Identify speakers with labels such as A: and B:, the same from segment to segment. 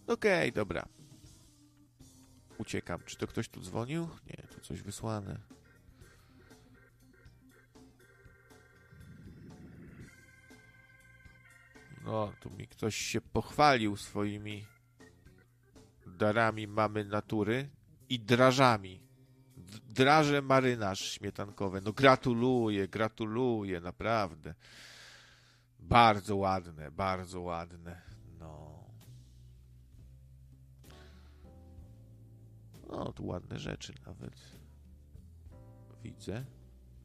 A: Okej, dobra. Uciekam. Czy to ktoś tu dzwonił? Nie, tu coś wysłane. No, tu mi ktoś się pochwalił swoimi darami mamy natury i drażami. Draże marynarz śmietankowe. No gratuluję, gratuluję, naprawdę. Bardzo ładne, bardzo ładne. No. No, tu ładne rzeczy nawet. Widzę.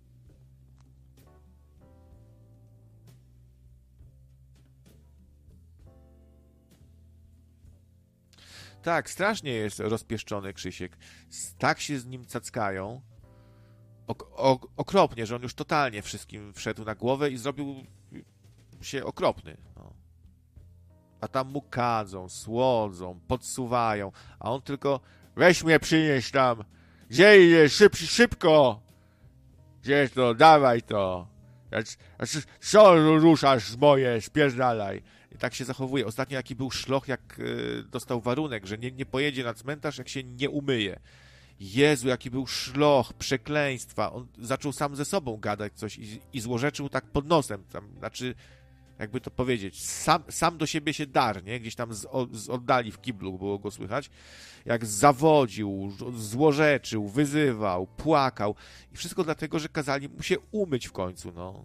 A: Tak, strasznie jest rozpieszczony Krzysiek. Tak się z nim cackają. Okropnie, że on już totalnie wszystkim wszedł na głowę i zrobił się okropny. No. A tam mu kadzą, słodzą, podsuwają, a on tylko weź mnie przynieś tam. Gdzie idziesz? Szybko! Gdzie to? Dawaj to! Co ruszasz z moje? Spierdalaj! I tak się zachowuje. Ostatnio jaki był szloch, jak dostał warunek, że nie pojedzie na cmentarz, jak się nie umyje. Jezu, jaki był szloch, przekleństwa. On zaczął sam ze sobą gadać coś i złorzeczył tak pod nosem. Tam, znaczy, jakby to powiedzieć, sam do siebie się dar, nie? Gdzieś tam z oddali w kiblu było go słychać. Jak zawodził, złorzeczył, wyzywał, płakał. I wszystko dlatego, że kazali mu się umyć w końcu, no.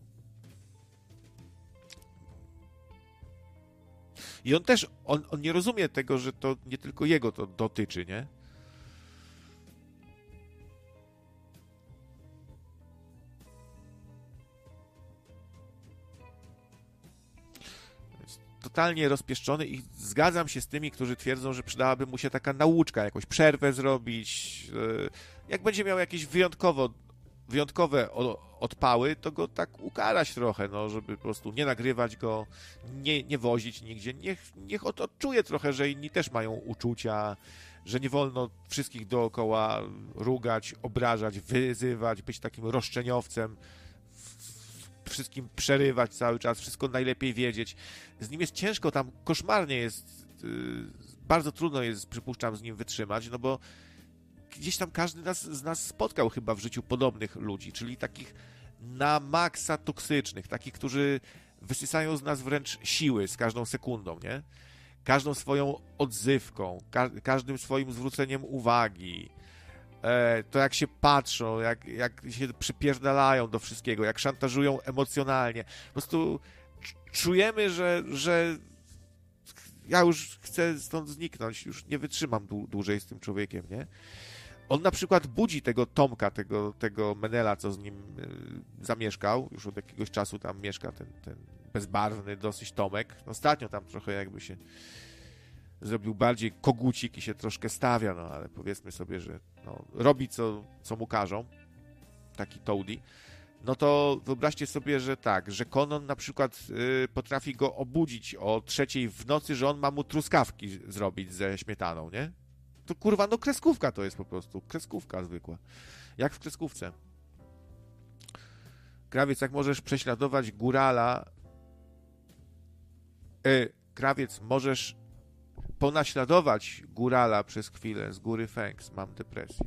A: I on też, on nie rozumie tego, że to nie tylko jego to dotyczy, nie? Totalnie rozpieszczony i zgadzam się z tymi, którzy twierdzą, że przydałaby mu się taka nauczka, jakąś przerwę zrobić. Jak będzie miał jakieś wyjątkowe odpały, to go tak ukarać trochę, no, żeby po prostu nie nagrywać go, nie wozić nigdzie. Niech odczuje trochę, że inni też mają uczucia, że nie wolno wszystkich dookoła rugać, obrażać, wyzywać, być takim roszczeniowcem, wszystkim przerywać cały czas, wszystko najlepiej wiedzieć. Z nim jest ciężko, tam koszmarnie jest, bardzo trudno jest, przypuszczam, z nim wytrzymać, no bo gdzieś tam każdy z nas spotkał chyba w życiu podobnych ludzi, czyli takich na maksa toksycznych, takich, którzy wysysają z nas wręcz siły z każdą sekundą, nie? Każdą swoją odzywką, każdym swoim zwróceniem uwagi, to jak się patrzą, jak się przypierdalają do wszystkiego, jak szantażują emocjonalnie. Po prostu czujemy, że ja już chcę stąd zniknąć, już nie wytrzymam dłużej z tym człowiekiem, nie? On na przykład budzi tego Tomka, tego Menela, co z nim zamieszkał, już od jakiegoś czasu tam mieszka ten bezbarwny dosyć Tomek. Ostatnio tam trochę jakby się zrobił bardziej kogucik i się troszkę stawia, no ale powiedzmy sobie, że no, robi co mu każą, taki Toady. No to wyobraźcie sobie, że tak, że Conan na przykład potrafi go obudzić o 3:00 w nocy, że on ma mu truskawki zrobić ze śmietaną, nie? To kurwa, no kreskówka to jest po prostu, kreskówka zwykła. Jak w kreskówce. Krawiec, jak możesz prześladować górala... Krawiec, możesz ponaśladować górala przez chwilę z góry Fęks. Mam depresję.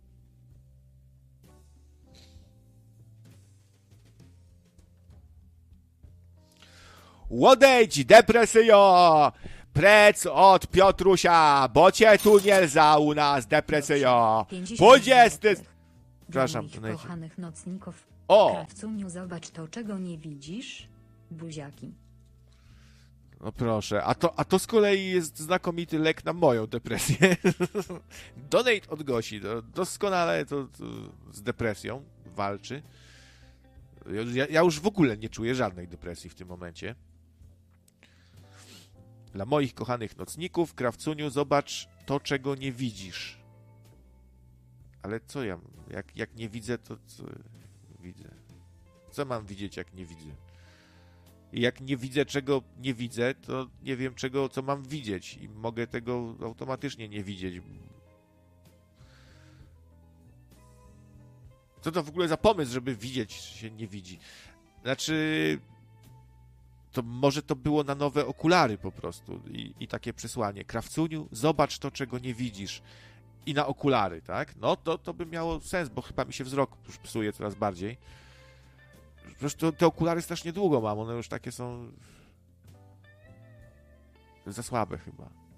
A: Odejdź, depresyjo! Prec od Piotrusia, bo cię tu nie za u nas, depresyjo! 20... Przepraszam, to najdzie.
B: Kochanych nocników.
A: O!
B: Krawcuniu, zobacz to, czego nie widzisz. Buziaki.
A: No proszę, a to z kolei jest znakomity lek na moją depresję. Donate od Gosi, doskonale to z depresją walczy. Ja już w ogóle nie czuję żadnej depresji w tym momencie. Dla moich kochanych nocników, Krawcuniu, zobacz to, czego nie widzisz. Ale co ja, jak nie widzę, to co widzę? Co mam widzieć, jak nie widzę? I jak nie widzę, czego nie widzę, to nie wiem, co mam widzieć. I mogę tego automatycznie nie widzieć. Co to w ogóle za pomysł, żeby widzieć, się nie widzi? Znaczy... to może to było na nowe okulary po prostu i takie przesłanie. Krawcuniu, zobacz to, czego nie widzisz. I na okulary, tak? No to by miało sens, bo chyba mi się wzrok już psuje coraz bardziej. Zresztą te okulary strasznie długo mam, one już takie są za słabe chyba.